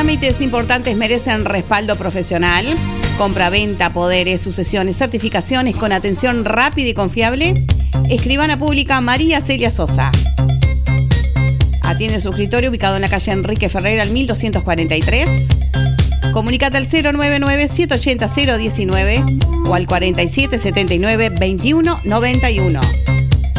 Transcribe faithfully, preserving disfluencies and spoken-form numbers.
trámites importantes merecen respaldo profesional. Compra-venta, poderes, sucesiones, certificaciones con atención rápida y confiable. Escribana Pública María Celia Sosa. Atiende su escritorio ubicado en la calle Enrique Ferrer al mil doscientos cuarenta y tres. Comunicate al cero nueve nueve, siete ocho cero, cero uno nueve o al cuarenta y siete setenta y nueve, veintiuno noventa y uno.